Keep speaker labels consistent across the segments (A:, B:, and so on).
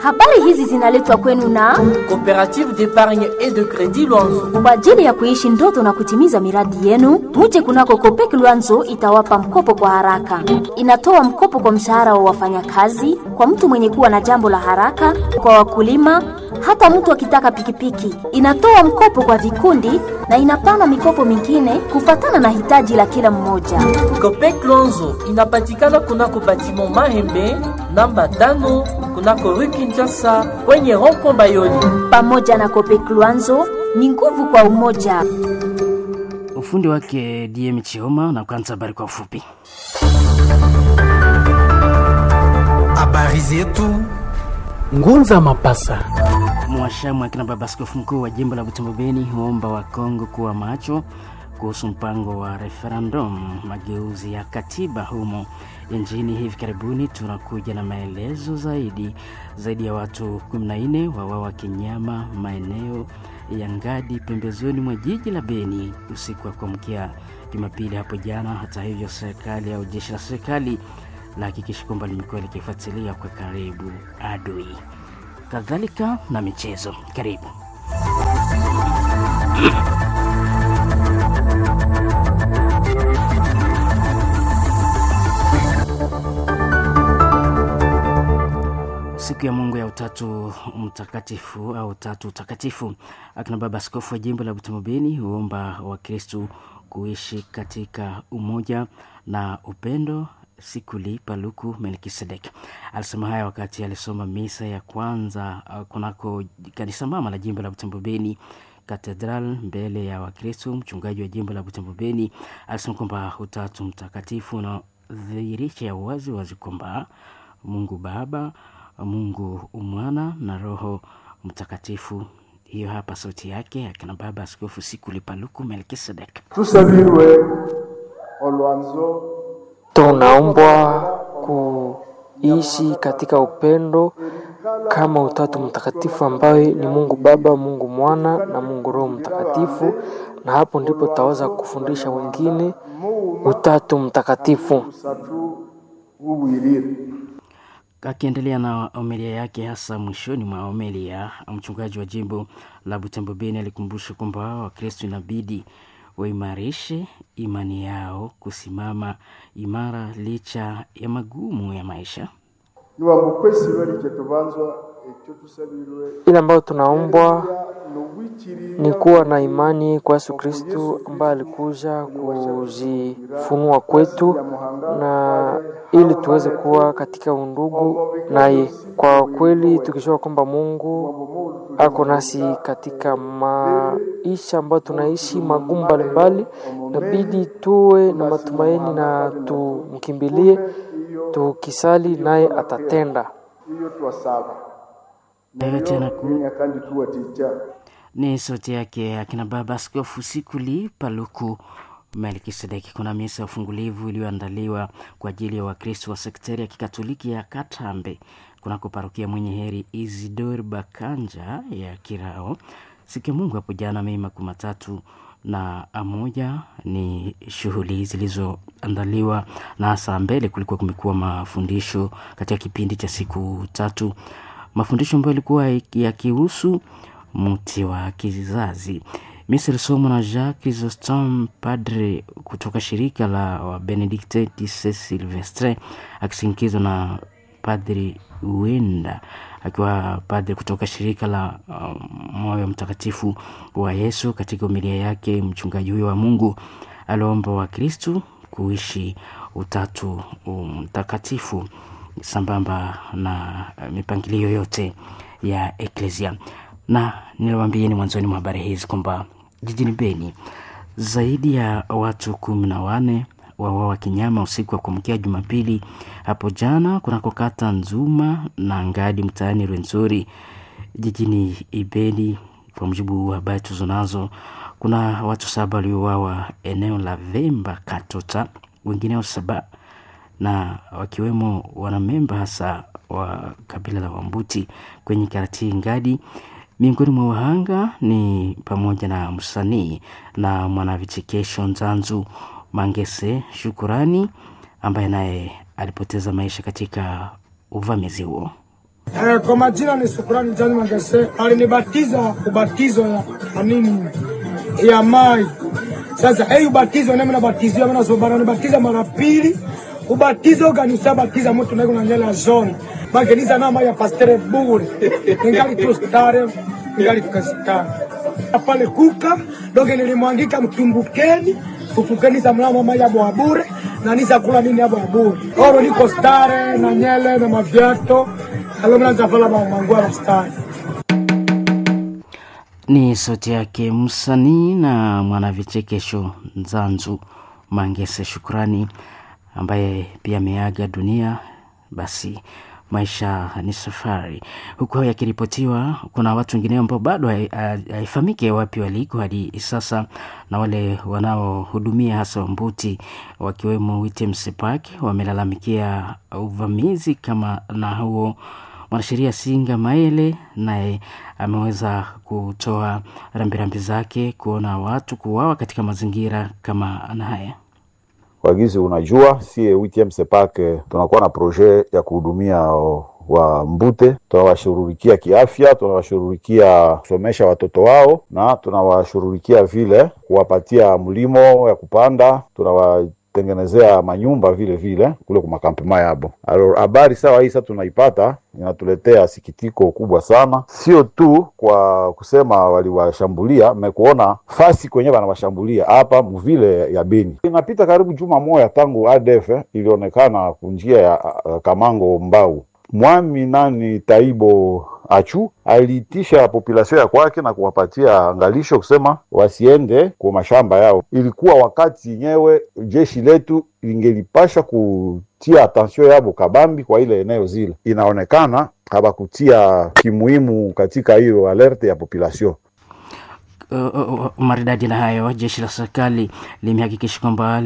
A: Habari hizi zinaletwa kwenu na
B: Coopérative d'épargne et de crédit Luanzo.
A: kwa ajili ya kuishi ndoto na kutimiza miradi yenu. Muje kunako Copec Luanzo itawapa mkopo kwa haraka. Inatoa mkopo kwa mshahara wa wafanyakazi, kwa mtu mwenye kuwa na jambo la haraka, kwa wakulima, hata mtu akitaka pikipiki. Inatoa mkopo kwa vikundi na inapana mikopo mingine kufatana na hitaji la kila mmoja.
B: Copec Luanzo inapatikana kunako batiment Mahembe namba 5 kunako rue Kinshasa kwenye rond-point Bayoni.
A: Pamoja na Copec Luanzo ni nguvu kwa umoja.
C: Ufundi wake DM Chioma na kwanza habari kwa ufupi.
D: Habari zetu Ngunza Mapasa.
C: Mwashamu akina baba askofu mkuu wa jimbo la Butembo Beni huomba wa Kongo kuwa macho kuhusu mpango wa referendum mageuzi ya katiba humo nchini. Hivi karibuni tunakuja na maelezo zaidi ya watu 14 wawawa kinyama maeneo ya Ngadi pembezoni mwa jiji la Beni usiku wa kuamkia Jumapili hapo jana. Hata hivyo serikali au jeshi la serikali la hakikisha kwamba limekuwa likifuatilia kwa karibu adui. Kadhalika na michezo. Karibu. Siku ya Mungu ya Utatu Mtakatifu au Utatu Takatifu, akina baba askofu wa jimbo la Butembo Beni huomba Wakristo kuishi katika umoja na upendo. Sikuli Paluku Melkisedek alisema haya wakati alisoma misa ya kwanza kunako kanisa mama la jimbo la Butembo Beni Katedral mbele ya Wakristo. Mchungaji wa jimbo la Butembo Beni alisema kwamba Utatu Mtakatifu unadhihirisha wazi kwamba Mungu Baba, Mungu Mwana na Roho Mtakatifu. Hiyo hapa sauti yake akina baba askofu Sikuli Paluku Melkisedek.
E: Tusabirwe Olwanzo.
F: Tunaombwa kuishi katika upendo kama Utatu Mtakatifu ambaye ni Mungu Baba, Mungu Mwana na Mungu Roho Mtakatifu, na hapo ndipo tutaweza kufundisha wengine Utatu Mtakatifu.
C: Akiendelea na homilia yake hasa mwishoni mwa homilia, mchungaji wa jimbo la Butembo Beni alikumbusha kwamba Wakristo inabidi waimarishe imani yao kusimama imara licha ya magumu ya maisha.
F: Ile ambayo tunaombwa ni kuwa na imani kwa Yesu Kristo ambaye alikuja kujifunua kwetu na ili tuweze kuwa katika undugu naye. Kwa kweli tukijua kwamba Mungu ako nasi katika maisha ambayo tunaishi magumu mbalimbali, inabidi tuwe na matumaini na tumkimbilie, tukisali naye atatenda.
C: Ni sauti yake akina baba askofu Sikuli Paluku Melkisedeki. Kuna misa ya ufungulivu iliyoandaliwa kwa ajili ya Wakristo wa sekteri ya Kikatoliki ya Katambe kunako parokia Mwenye Heri Isidore Bakanja ya Kirao siku ya Mungu hapo jana Mei 31. Ni shughuli zilizoandaliwa na hasa mbele kulikuwa kumekuwa mafundisho katika kipindi cha siku 3, mafundisho ambayo yalikuwa yakihusu mti wa kizazi. Misa ilisomwa na Jacques Chrysostome, padre kutoka shirika la Benedicte de Silvestre, akisindikizwa na padre Uenda akiwa padre kutoka shirika la Moyo Mtakatifu wa Yesu. Katika homilia yake mchungaji huyo wa Mungu aliomba Wakristo kuishi Utatu Mtakatifu sambamba na mipangilio yote ya Eklesia. Na niliwaambieni mwanzoni mwa habari hizi kwamba jijini Beni zaidi ya watu 14 wawawa kinyama usiku wa kuamkia Jumapili hapo jana kunako kata Nzuma na Ngadi mtaani Rwenzori jijini Beni. Kwa mujibu wa habari tuzonazo, kuna watu 7 waliouawa eneo la Vemba Katota, wengineo 7 na wakiwemo wanamemba hasa wa kabila la Wambuti kwenye karati Ngadi. Miongoni mwa wahanga ni pamoja na msanii na mwanavichekesho Nzanzu Mangese Shukurani ambaye naye alipoteza maisha katika uvamizi huo.
G: Kwa majina ni Shukrani Jani Magese. Alinibatiza ubatizo ya nini? Ya mai. Sasa ubatizo nemi nabatizia mwana sobana nibatiza mara pili. Ubatizo kanisa batiza mtu niko na nyela zone. Bageniza nama ya pastere bure. Ningali tu stare, ningali tukastare. Pale kuka, doge nilimwangika mtumbukeni, fufukeni za mlama maya bure na nisa kula nini hapo bure. Oro niko stare na nyele na maviato. Alomna zafala mangwa stare.
C: Ni sauti yake msanii na mwanavichekesho Nzanzu Mangese Shukrani ambaye pia ameaga dunia. Basi maisha ni safari. Huku yakiripotiwa kuna watu wengine ambao bado haifahamike wapi waliko hadi sasa, na wale wanaohudumia hasa Mbuti wakiwemo Witem Sepak wamelalamikia uvamizi kama na huo. Mwanasheria Singa Maele naye ameweza kutoa rambirambi zake kuona watu kuuawa katika mazingira kama haya.
H: Wagizi, unajua si Witem Sepak tunakuwa na projet ya kuhudumia wa Mbute, tunawashughulikia kiafya, tunawashughulikia kusomesha watoto wao, na tunawashughulikia vile kuwapatia mlimo ya kupanda, tunawatengenezea manyumba vile kule kwa makampema yabo. Habari sawa hii sasa tunaipata inatuletea sikitiko kubwa sana, sio tu kwa kusema waliwashambulia, mmekuona fasi kwenye wanawashambulia hapa mvile ya Beni. Inapita karibu juma moja tangu ADF ilionekana kunjia ya Kamango Mbau. Mwami nani Taibo Achu aliitisha population ya kwake na kuwapatia angalisho kusema wasiende kwa mashamba yao. Ilikuwa wakati nyewe jeshi letu lingelipasha kutia attention yabo kabambi kwa ile eneo zile. Inaonekana habakutia kimuhimu katika hiyo alerte ya population.
C: Maridadi na hayo, jeshi la serikali limehakikisha kwamba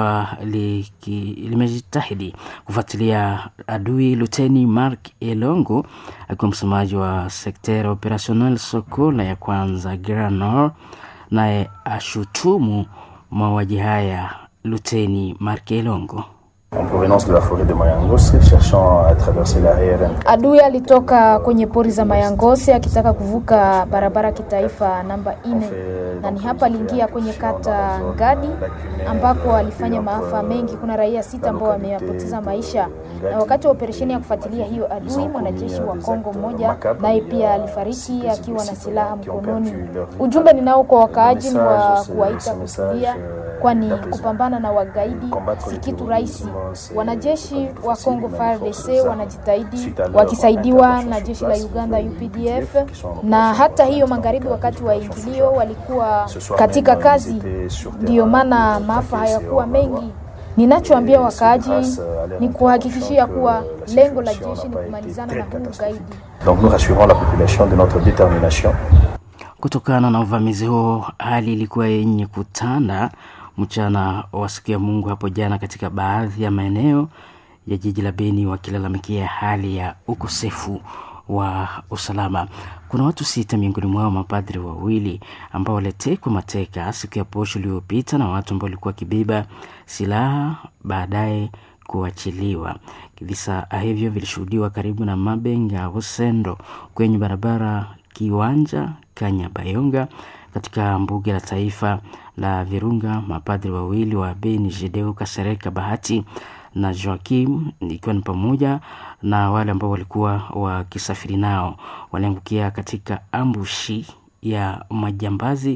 C: limejitahidi kufuatilia adui. Luteni Mark Elongo akiwa msemaji wa sekta operational Sokola ya kwanza Grand Nord, naye ashutumu mauaji haya. Luteni Mark Elongo:
I: en provenance de la forêt de Mayangose cherchant à traverser la RN.
J: Adui alitoka kwenye pori za Mayangose akitaka kuvuka barabara kitaifa namba 4, na ni hapa aliingia kwenye kata Ngadi ambako alifanya maafa mengi. Kuna raia 6 ambao wamepoteza maisha, na wakati wa operesheni ya kufuatilia hiyo adui, mwanajeshi wa Kongo mmoja naye pia alifariki akiwa na silaha mkononi. Ujumbe ninao kwa wakaaji ni wa kuwaita kutulia, kwani kupambana na wagaidi si kitu rahisi. Wanajeshi wa Kongo FARDC wanajitahidi wakisaidiwa na jeshi la Uganda UPDF, na hata hiyo magharibi wakati wa ingilio walikuwa katika kazi, ndio maana maafa hayakuwa mengi. Ninachoambia wakaaji ni kuhakikishia kuwa lengo la jeshi ni kumalizana na huu ugaidi.
I: Donc nous rassurons la population de notre détermination.
C: Kutokana na uvamizi huo, hali ilikuwa yenye kutanda mchana wa siku ya Mungu hapo jana katika baadhi ya maeneo ya jiji la Beni, wakilalamikia hali ya ukosefu wa usalama. Kuna watu 6 miongoni mwao mapadri 2 ambao walitekwa mateka siku ya posho iliyopita na watu ambao walikuwa kibeba silaha baadaye kuachiliwa. Visa hivyo vilishuhudiwa karibu na Mabenga Hosendo kwenye barabara Kiwanja Kanyabayonga katika mbuga la taifa la Virunga. Mapadri 2 wa Beni, Jedeo Kasereka Bahati na Joakim, ikiwa ni pamoja na wale ambao walikuwa wakisafiri nao, waliangukia katika ambushi ya majambazi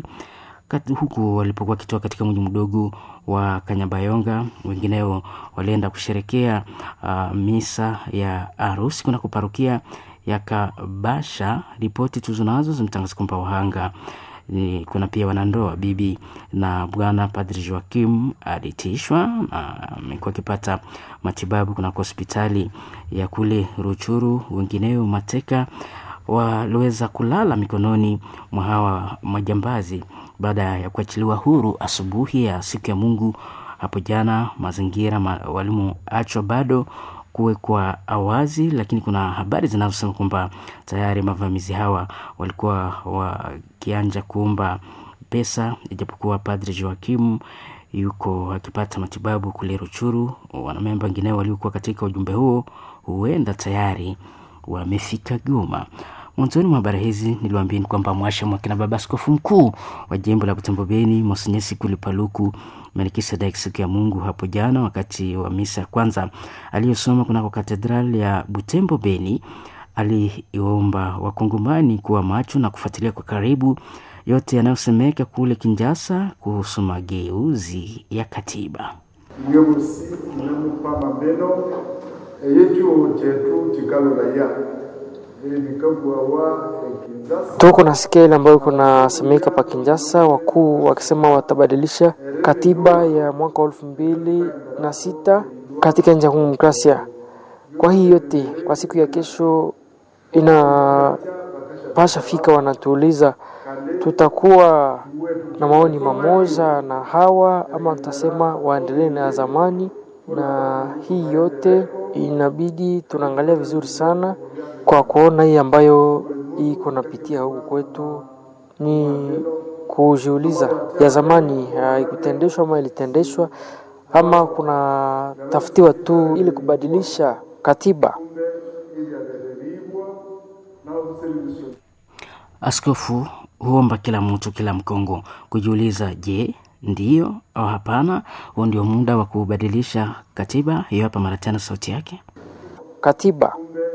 C: huku walipokuwa kitoka katika mji mdogo wa Kanyabayonga. Wengineo walienda kusherekea misa ya harusi kuna kuparukia ya Kabasha. Ripoti tuzonazo zimetangaza kwamba wahanga kuna pia wanandoa, bibi na bwana. Padri Joakim alitishwa na amekuwa akipata matibabu kuna hospitali ya kule Ruchuru. Wengineo mateka waliweza kulala mikononi mwa hawa majambazi baada ya kuachiliwa huru asubuhi ya siku ya Mungu hapo jana. Mazingira walimu achwa bado kuwekwa awazi, lakini kuna habari zinazosema kwamba tayari mavamizi hawa walikuwa wakianja kuomba pesa, ijapokuwa Padri Joakim yuko akipata matibabu kule Ruchuru. Wanamemba wengine waliokuwa katika ujumbe huo huenda tayari wamefika Goma. Mwanzoni mwa habari hizi niliwaambia kwamba mwasha mwakina baba askofu mkuu wa jimbo la Butembo Beni Monsignor Sikuli Paluku Melkisedek siku ya Mungu hapo jana wakati wa misa kwanza aliyosoma kunako katedrali ya Butembo Beni aliomba wakongomani kuwa macho na kufuatilia kwa karibu yote yanayosemeka kule Kinshasa kuhusu mageuzi ya katiba.
F: Tuko nasikia ile ambayo kuna semeka pa Kinshasa, wakuu wakisema watabadilisha katiba ya mwaka 2006 katika nchi ya demokrasia. Kwa hiyo yote kwa siku ya kesho inapasha fika, wanatuuliza tutakuwa na maoni mamoja na hawa ama tutasema waendelee na zamani. Na hii yote inabidi tunaangalia vizuri sana kwa kuona hii ambayo iko napitia huku kwetu, ni kujiuliza ya zamani haikutendeshwa ama ilitendeshwa ama kuna tafutiwa tu ili kubadilisha katiba.
C: Askofu huomba kila mtu, kila Mkongo kujiuliza, je, ndio au hapana? Huo ndio muda wa kubadilisha katiba. Hiyo hapa mara tena sauti yake.
F: Katiba.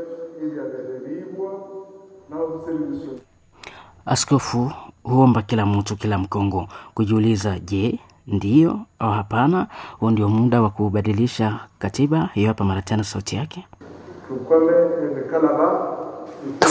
C: Askofu huomba kila mtu, kila Mkongo kujiuliza, je, ndio au hapana? Huo ndio muda wa kubadilisha katiba. Hiyo hapa mara tena sauti yake.